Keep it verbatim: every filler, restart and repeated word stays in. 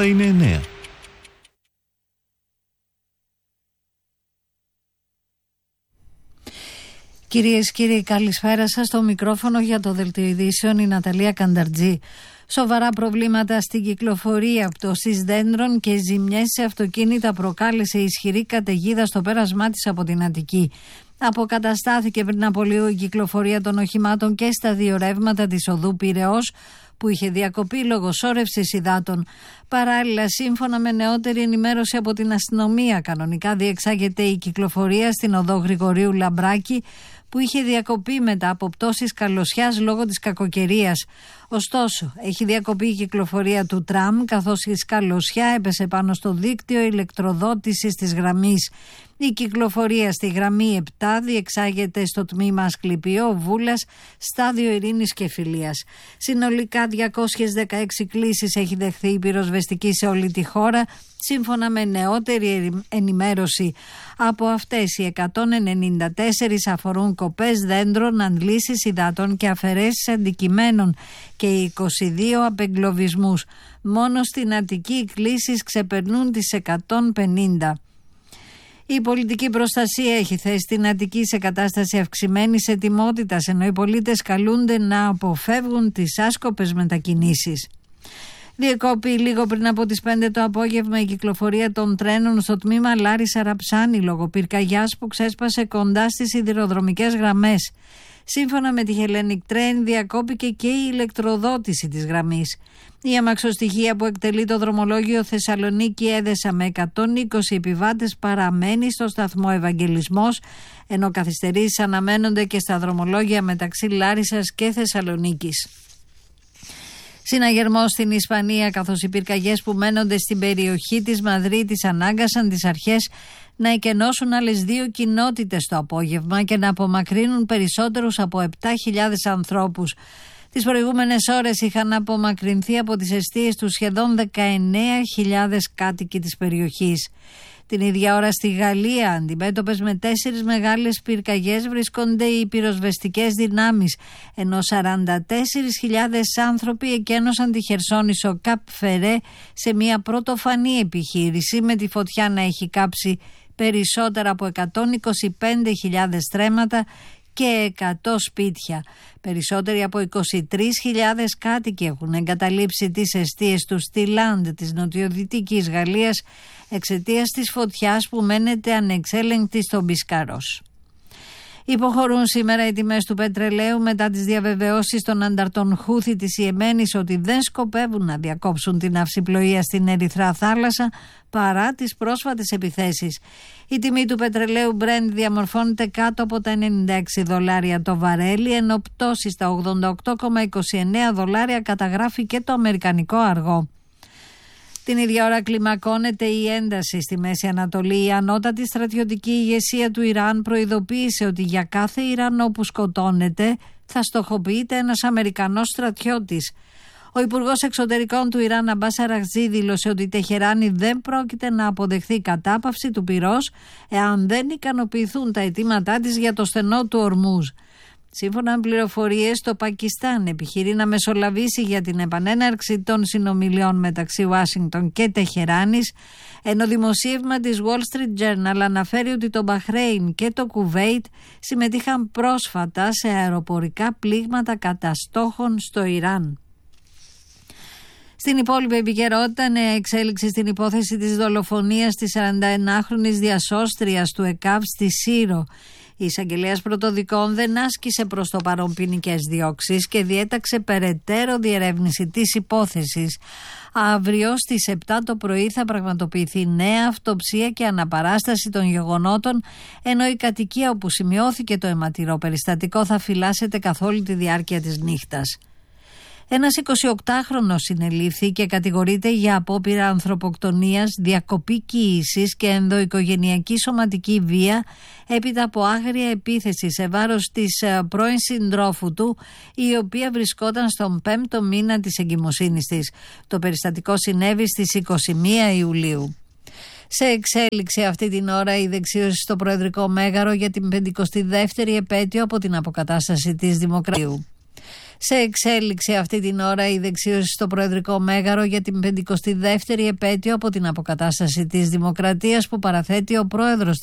ώρα είναι εννέα. Κυρίες και κύριοι, καλησπέρα σας. Στο μικρόφωνο για το Δελτίο Ειδήσεων η Ναταλία Κανταρτζή. Σοβαρά προβλήματα στην κυκλοφορία, πτώσεις δέντρων και ζημιές σε αυτοκίνητα προκάλεσε ισχυρή καταιγίδα στο πέρασμά της από την Αττική. Αποκαταστάθηκε πριν από λίγο η κυκλοφορία των οχημάτων και στα δύο ρεύματα της οδού Πειραιώς, που είχε διακοπεί λόγω σώρευσης υδάτων. Παράλληλα, σύμφωνα με νεότερη ενημέρωση από την αστυνομία, κανονικά διεξάγεται η κυκλοφορία στην οδό Γρηγορίου Λαμπράκη, που είχε διακοπεί μετά από πτώσεις καλοσιάς λόγω της κακοκαιρίας. Ωστόσο, έχει διακοπεί η κυκλοφορία του τραμ, καθώς η σκαλωσιά έπεσε πάνω στο δίκτυο ηλεκτροδότησης της γραμμής. Η κυκλοφορία στη γραμμή επτά διεξάγεται στο τμήμα Ασκληπιό, Βούλας, στάδιο Ειρήνης και Φιλίας. Συνολικά διακόσιες δεκαέξι κλήσεις έχει δεχθεί η πυροσβεστική σε όλη τη χώρα, σύμφωνα με νεότερη ενημέρωση. Από αυτές οι εκατόν ενενήντα τέσσερις αφορούν κοπές δέντρων, αντλήσεις υδάτων και αφαιρέσεις αντικειμένων και οι είκοσι δύο απεγκλωβισμούς. Μόνο στην Αττική οι κλήσεις ξεπερνούν τις εκατόν πενήντα. Η πολιτική προστασία έχει θέσει την Αττική σε κατάσταση αυξημένης ετοιμότητας, ενώ οι πολίτες καλούνται να αποφεύγουν τις άσκοπες μετακινήσεις. Διεκόπη λίγο πριν από τις πέντε το απόγευμα η κυκλοφορία των τρένων στο τμήμα Λάρισα Ραψάνη λόγω πυρκαγιάς που ξέσπασε κοντά στις σιδηροδρομικές γραμμές. Σύμφωνα με τη Hellenic Train διακόπηκε και η ηλεκτροδότηση της γραμμής. Η αμαξοστοιχεία που εκτελεί το δρομολόγιο Θεσσαλονίκη Έδεσα με εκατόν είκοσι επιβάτες παραμένει στο σταθμό Ευαγγελισμός, ενώ καθυστερήσεις αναμένονται και στα δρομολόγια μεταξύ Λάρισσας και Θεσσαλονίκης. Συναγερμός στην Ισπανία, καθώς οι πυρκαγιές που μένονται στην περιοχή της Μαδρίτης ανάγκασαν τις αρχές να εκενώσουν άλλες δύο κοινότητες το απόγευμα και να απομακρύνουν περισσότερους από επτά χιλιάδες ανθρώπους. Τις προηγούμενες ώρες είχαν απομακρυνθεί από τις εστίες του σχεδόν δεκαεννέα χιλιάδες κάτοικοι της περιοχής. Την ίδια ώρα στη Γαλλία, αντιμέτωπες με τέσσερις μεγάλες πυρκαγιές, βρίσκονται οι πυροσβεστικές δυνάμεις, ενώ σαράντα τέσσερις χιλιάδες άνθρωποι εκένωσαν τη Χερσόνησο Καπ Φερέ σε μια πρωτοφανή επιχείρηση, με τη φωτιά να έχει κάψει περισσότερα από εκατόν είκοσι πέντε χιλιάδες στρέμματα και εκατό σπίτια. Περισσότεροι από είκοσι τρεις χιλιάδες κάτοικοι έχουν εγκαταλείψει τις εστίες του στη Λάντ της νοτιοδυτικής Γαλλίας εξαιτίας της φωτιάς που μένεται ανεξέλεγκτη στον Μπισκαρός. Υποχωρούν σήμερα οι τιμές του πετρελαίου μετά τις διαβεβαιώσεις των ανταρτών Χούθη της Ιεμένης ότι δεν σκοπεύουν να διακόψουν την αυσιπλοεία στην Ερυθρά Θάλασσα παρά τις πρόσφατες επιθέσεις. Η τιμή του πετρελαίου Brent διαμορφώνεται κάτω από τα ενενήντα έξι δολάρια το βαρέλι, ενώ πτώση στα ογδόντα οκτώ κόμμα είκοσι εννέα δολάρια καταγράφει και το αμερικανικό αργό. Την ίδια ώρα κλιμακώνεται η ένταση στη Μέση Ανατολή. Η ανώτατη στρατιωτική ηγεσία του Ιράν προειδοποίησε ότι για κάθε Ιρανό που σκοτώνεται θα στοχοποιείται ένας Αμερικανός στρατιώτης. Ο Υπουργός Εξωτερικών του Ιράν Αμπάς Αραχτζή δήλωσε ότι η Τεχεράνη δεν πρόκειται να αποδεχθεί κατάπαυση του πυρός εάν δεν ικανοποιηθούν τα αιτήματά της για το στενό του Ορμούζ. Σύμφωνα με πληροφορίες, το Πακιστάν επιχειρεί να μεσολαβήσει για την επανέναρξη των συνομιλιών μεταξύ Ουάσιγκτον και Τεχεράνης, ενώ δημοσίευμα της Wall Street Journal αναφέρει ότι το Μπαχρέιν και το Κουβέιτ συμμετείχαν πρόσφατα σε αεροπορικά πλήγματα κατά στόχων στο Ιράν. Στην υπόλοιπη επικαιρότητα, νέα εξέλιξη στην υπόθεση της δολοφονίας της σαρανταενάχρονης διασώστριας του ΕΚΑΒ στη Σύρο. Η εισαγγελέας πρωτοδικών δεν άσκησε προς το παρόν ποινικές διώξεις και διέταξε περαιτέρω διερεύνηση της υπόθεσης. Αύριο στις επτά το πρωί θα πραγματοποιηθεί νέα αυτοψία και αναπαράσταση των γεγονότων, ενώ η κατοικία όπου σημειώθηκε το αιματηρό περιστατικό θα φυλάσσεται καθ' όλη τη διάρκεια της νύχτας. Ένας εικοσιοκτάχρονος συνελήφθη και κατηγορείται για απόπειρα ανθρωποκτονίας, διακοπή κοίησης και ενδοοικογενειακή σωματική βία έπειτα από άγρια επίθεση σε βάρος της πρώην συντρόφου του, η οποία βρισκόταν στον πέμπτο μήνα της εγκυμοσύνης της. Το περιστατικό συνέβη στις είκοσι μία Ιουλίου. Σε εξέλιξη αυτή την ώρα η δεξίωση στο Προεδρικό Μέγαρο για την πενηκοστή δεύτερη επέτειο από την αποκατάσταση της Δημοκρατίας. Σε εξέλιξη αυτή την ώρα η δεξίωση στο Προεδρικό Μέγαρο για την πενηκοστή δεύτερη επέτειο από την αποκατάσταση της Δημοκρατίας που παραθέτει ο πρόεδρος